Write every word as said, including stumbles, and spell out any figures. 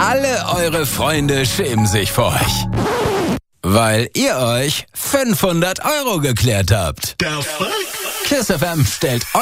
Alle eure Freunde schämen sich vor euch. Weil ihr euch fünfhundert Euro geklärt habt. Der Fuck? KISS F M stellt